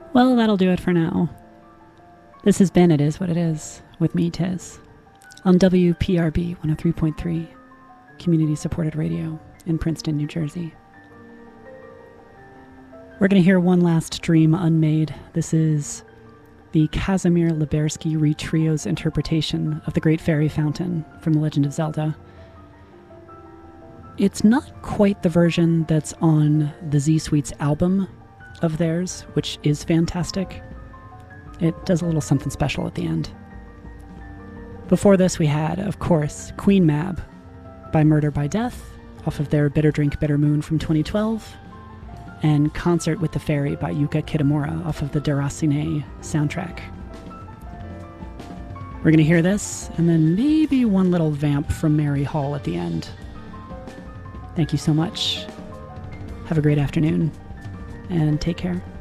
Well, that'll do it for now. This has been It Is What It Is with me, Tiz, on WPRB 103.3, community-supported radio in Princeton, New Jersey. We're going to hear one last Dream Unmade. This is the Kazimir Libersky Re-Trio's interpretation of the Great Fairy Fountain from The Legend of Zelda. It's not quite the version that's on the Z-Suite's album of theirs, which is fantastic. It does a little something special at the end. Before this, we had, of course, Queen Mab by Murder by Death off of their Bitter Drink, Bitter Moon from 2012, and Concert with the Fairy by Yuka Kitamura off of the Derasine soundtrack. We're going to hear this, and then maybe one little vamp from Mary Hall at the end. Thank you so much. Have a great afternoon, and take care.